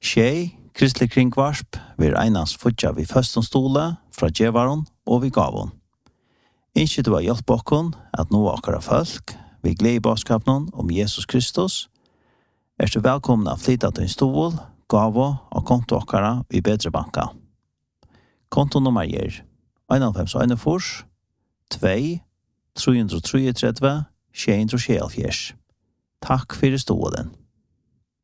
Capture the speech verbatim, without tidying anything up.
Tjej, kristelig kringvarsp, vi einans futja vi førstom stole, fra djevaron og vi gavon. Innskje du har hjelp okkon at nå akkara folk, vi gleder i baskapnon om Jesus Kristus, er du velkommen å flytta til en stol, gavo og konto akkara i bedre banka. Kontonummer er en fem en fem, to, tre tre tre, sju tre sju, Takk for stolen.